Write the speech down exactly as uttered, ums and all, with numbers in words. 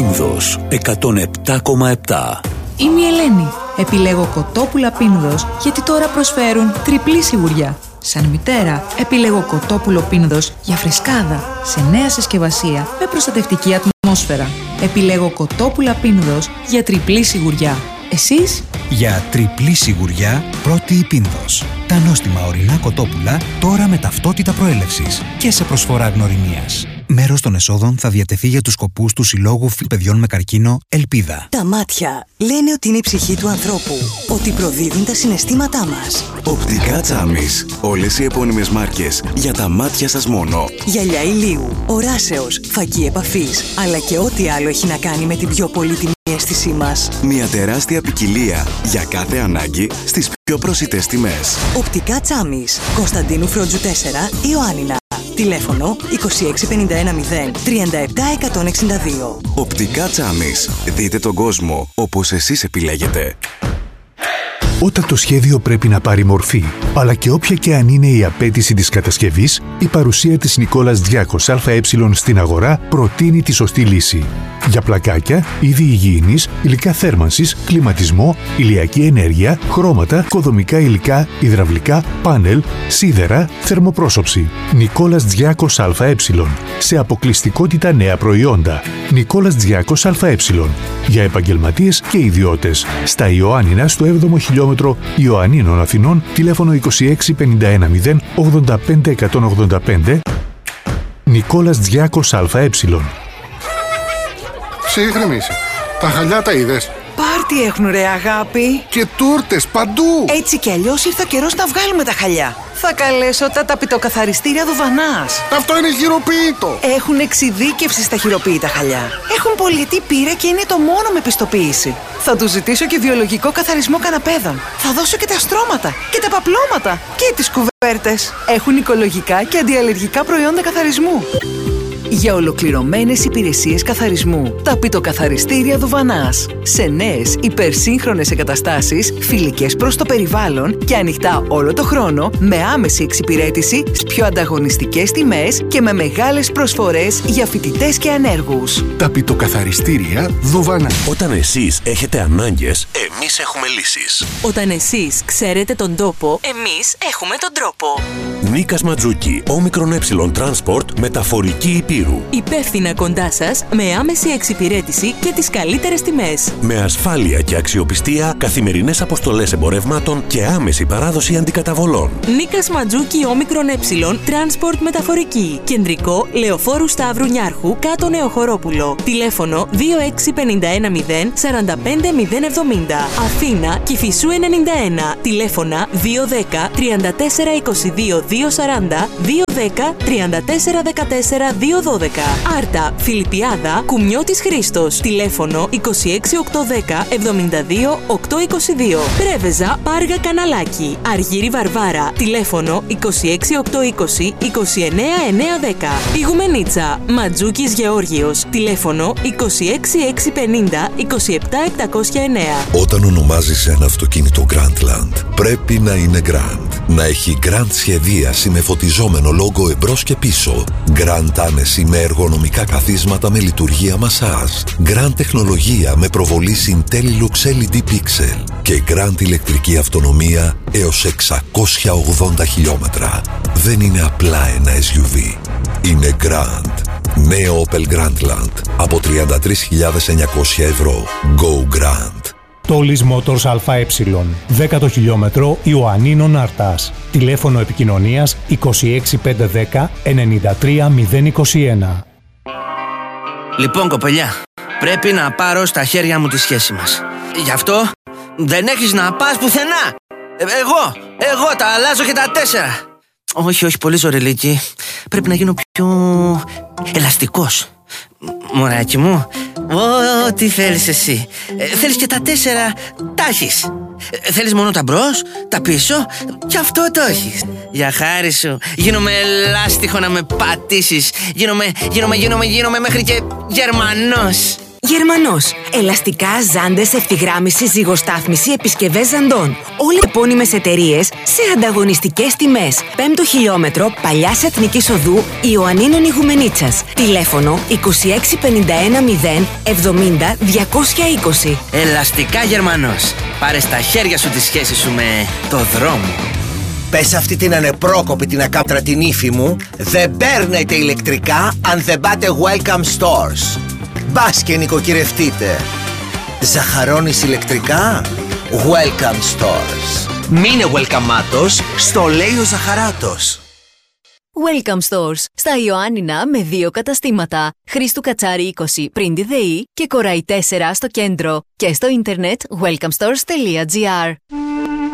Πίνδος εκατόν επτά κόμμα επτά. Είμαι η Ελένη. Επιλέγω κοτόπουλα Πίνδος γιατί τώρα προσφέρουν τριπλή σιγουριά. Σαν μητέρα, επιλέγω κοτόπουλο Πίνδος για φρεσκάδα, σε νέα συσκευασία με προστατευτική ατμόσφαιρα. Επιλέγω κοτόπουλα Πίνδος για τριπλή σιγουριά. Εσείς? Για τριπλή σιγουριά, πρώτη η Πίνδος. Τα νόστιμα ορεινά κοτόπουλα τώρα με ταυτότητα προέλευσης και σε προσφορά γνωριμίας. Μέρος των εσόδων θα διατεθεί για τους σκοπούς του Συλλόγου Παιδιών με Καρκίνο Ελπίδα. Τα μάτια λένε ότι είναι η ψυχή του ανθρώπου, ότι προδίδουν τα συναισθήματά μας. Οπτικά Τσάμις. Όλες οι επώνυμες μάρκες για τα μάτια σας μόνο. Γυαλιά ηλίου, οράσεως, φακή επαφής, αλλά και ό,τι άλλο έχει να κάνει με την πιο πολύτιμη αίσθησή μας. Μια τεράστια ποικιλία για κάθε ανάγκη στις πιο προσιτές τιμές. Οπτικά Τσάμις. Κωνσταντίνου Φρόντζου τέσσερα, Ιωάννινα. Τηλέφωνο είκοσι έξι πενήντα ένα μηδέν τριάντα επτά εκατόν εξήντα δύο. Οπτικά Τσάμις. Δείτε τον κόσμο όπως εσείς επιλέγετε. Όταν το σχέδιο πρέπει να πάρει μορφή, αλλά και όποια και αν είναι η απέτηση της κατασκευής, η παρουσία της Νικόλας Διάκος ΑΕ στην αγορά προτείνει τη σωστή λύση. Για πλακάκια, είδη υγιεινής, υλικά θέρμανσης, κλιματισμό, ηλιακή ενέργεια, χρώματα, κοδομικά υλικά, υδραυλικά, πάνελ, σίδερα, θερμοπρόσωψη. Νικόλας Διάκος ΑΕ. Σε αποκλειστικότητα νέα προϊόντα. Νικόλας Διάκος ΑΕ. Για επαγγελματίες και ιδιώτες. Στα Ιωάννινα στο έβδομο χιλιόμετρο Ιωαννίνων Αθηνών, τηλέφωνο είκοσι έξι πενήντα ένα μηδέν ογδόντα πέντε εκατόν ογδόντα πέντε. Νικόλας Διάκος ΑΕ. Ψύχρεμη είσαι. Τα χαλιά τα είδες? Πάρτι έχουν ρε αγάπη. Και τούρτες παντού. Έτσι κι αλλιώς ήρθε ο καιρός να βγάλουμε τα χαλιά. Θα καλέσω τα ταπητοκαθαριστήρια Δουβανάς. Αυτό είναι χειροποίητο. Έχουν εξειδίκευση στα χειροποίητα χαλιά. Έχουν πολυετή πείρα και είναι το μόνο με πιστοποίηση. Θα τους ζητήσω και βιολογικό καθαρισμό καναπέδων. Θα δώσω και τα στρώματα και τα παπλώματα και τις κουβέρτες. Έχουν οικολογικά και αντιαλλεργικά προϊόντα καθαρισμού. Για ολοκληρωμένες υπηρεσίες καθαρισμού, ταπητοκαθαριστήρια Δουβανάς. Σε νέες υπερσύγχρονες εγκαταστάσεις, φιλικές προς το περιβάλλον και ανοιχτά όλο το χρόνο, με άμεση εξυπηρέτηση, στις πιο ανταγωνιστικές τιμές και με μεγάλες προσφορές για φοιτητές και ανέργους. Ταπητοκαθαριστήρια Δουβανάς. Όταν εσείς έχετε ανάγκες, εμείς έχουμε λύσεις. Όταν εσείς ξέρετε τον τόπο, εμείς έχουμε τον τρόπο. Νίκας Ματζούκι, όμικρον ε Transport, μεταφορική υπήρου. Υπεύθυνα κοντά σας, με άμεση εξυπηρέτηση και τις καλύτερες τιμές. Με ασφάλεια και αξιοπιστία, καθημερινές αποστολές εμπορευμάτων και άμεση παράδοση αντικαταβολών. Νίκας Ματζούκι, όμικρον ε Transport μεταφορική. Κεντρικό, Λεωφόρου Σταύρου Νιάρχου, κάτω Νεοχωρόπουλο. Τηλέφωνο δύο έξι πενήντα ένα μηδέν σαράντα πέντε μηδέν εβδομήντα. Αθήνα, Κηφισού ενενήντα ένα. Τηλέφωνα δύο ένα μηδέν τριάντα τέσσερα είκοσι δύο διακόσια σαράντα, δύο ένα μηδέν τριάντα τέσσερα δεκατέσσερα διακόσια δώδεκα. Άρτα, Φιλιππιάδα, Κουμιώτης Χρήστος. Τηλέφωνο είκοσι έξι οκτακόσια δέκα εβδομήντα δύο οκτακόσια είκοσι δύο. Πρέβεζα, Πάργα Καναλάκι. Αργύρι Βαρβάρα. Τηλέφωνο είκοσι έξι οκτακόσια είκοσι είκοσι εννέα εννιακόσια δέκα. Πηγουμενίτσα, Ματζούκης Γεώργιος. Τηλέφωνο είκοσι έξι εξακόσια πενήντα είκοσι επτά επτακόσια εννέα. Όταν ονομάζεις ένα αυτοκίνητο Grandland, πρέπει να είναι Grand. Να έχει Grand σχεδίαση με φωτιζόμενο λόγο εμπρός και πίσω. Grand άνεση με εργονομικά καθίσματα με λειτουργία μασάζ. Grand τεχνολογία με προβολή Intelilux ελ ι ντι Pixel. Και Grand ηλεκτρική αυτονομία έως εξακόσια ογδόντα χιλιόμετρα. Δεν είναι απλά ένα ες γιου βι. Είναι Grand. Νέο Opel Grandland από τριάντα τρεις χιλιάδες εννιακόσια ευρώ. Go Grand. Τόλις Motors ΑΕ, δέκατο χιλιόμετρο Ιωαννίνων Αρτάς. Τηλέφωνο επικοινωνίας είκοσι έξι πεντακόσια δέκα ενενήντα τρία μηδέν είκοσι ένα. Λοιπόν κοπελιά, πρέπει να πάρω στα χέρια μου τη σχέση μας. Γι' αυτό δεν έχεις να πας πουθενά. Ε, εγώ, εγώ τα αλλάζω και τα τέσσερα. Όχι, όχι, πολύ ζωρελίκη. Πρέπει να γίνω πιο ελαστικός. Μωράκι μου, ό,τι θέλεις εσύ. ε, Θέλεις και τα τέσσερα, τα έχεις. ε, Θέλεις μόνο τα μπρος, τα πίσω, και αυτό το έχεις. Για χάρη σου, γίνομαι λάστιχο να με πατήσεις. Γίνομαι, γίνομαι, γίνομαι, γίνομαι μέχρι και Γερμανός. Γερμανός. Ελαστικά, ζάντες, ευθυγράμμιση, ζυγοστάθμιση, επισκευές ζαντών. Όλοι οι επώνυμες εταιρείες σε ανταγωνιστικές τιμές. Πέμπτο χιλιόμετρο Παλιάς Εθνικής Οδού Ιωαννίνων Ιγουμενίτσας. Τηλέφωνο είκοσι έξι πενήντα ένα μηδέν εβδομήντα διακόσια είκοσι. Ελαστικά Γερμανός. Πάρε στα χέρια σου τη σχέση σου με το δρόμο. Πες αυτή την ανεπρόκοπη την ακάπτρα την ύφη μου, δεν παίρνετε ηλεκτρικά αν δεν πάτε Welcome Stores. Μπας και νοικοκυρευτείτε. Ζαχαρώνεις ηλεκτρικά? Welcome Stores. Μείνε welcomeάτος, στο λέει ο Ζαχαράτος. Welcome Stores. Στα Ιωάννινα με δύο καταστήματα. Χρήστου Κατσάρη είκοσι πριν τη ΔΕΗ και Κοραϊ τέσσερα στο κέντρο. Και στο ίντερνετ welcome stores τελεία gr.